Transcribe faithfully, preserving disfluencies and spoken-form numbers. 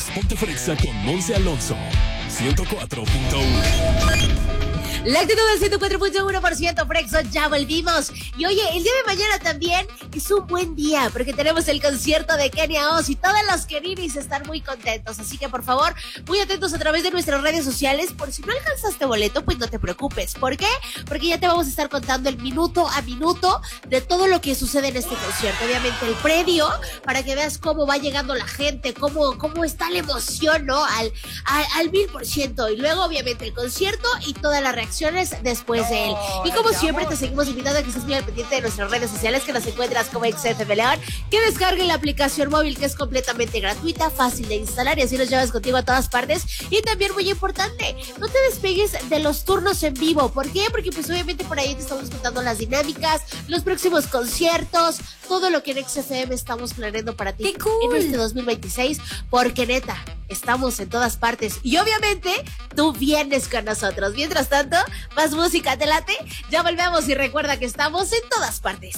Ponte Frexa con Monse Alonso. ciento cuatro punto uno. La actitud del ciento cuatro punto uno por ciento Frexo, ya volvimos. Y oye, el día de mañana también es un buen día porque tenemos el concierto de Kenia Oz y todos los querinis están muy contentos. Así que por favor, muy atentos a través de nuestras redes sociales. Por si no alcanzaste boleto, pues no te preocupes. ¿Por qué? Porque ya te vamos a estar contando el minuto a minuto de todo lo que sucede en este concierto. Obviamente el previo, para que veas cómo va llegando la gente, cómo, cómo está la emoción, ¿no? Al, al, al mil por ciento. Y luego obviamente el concierto y toda la reacción después de él. Y como siempre te seguimos invitando a que estés muy al pendiente de nuestras redes sociales, que nos encuentras como X F M León, que descarguen la aplicación móvil que es completamente gratuita, fácil de instalar y así los llevas contigo a todas partes. Y también muy importante, no te despegues de los turnos en vivo. ¿Por qué? Porque pues obviamente por ahí te estamos contando las dinámicas, los próximos conciertos, todo lo que en X F M estamos planeando para ti. ¡Qué cool! En este dos mil veintiséis, porque neta, estamos en todas partes y obviamente tú vienes con nosotros. Mientras tanto, más música, te late. Ya volvemos y recuerda que estamos en todas partes.